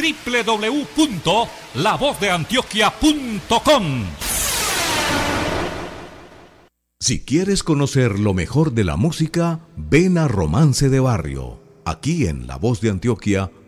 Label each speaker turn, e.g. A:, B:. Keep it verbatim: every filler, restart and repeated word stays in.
A: doble u doble u doble u punto la voz de antioquia punto com.
B: Si quieres conocer lo mejor de la música, ven a Romance de Barrio. Aquí en La Voz de Antioquia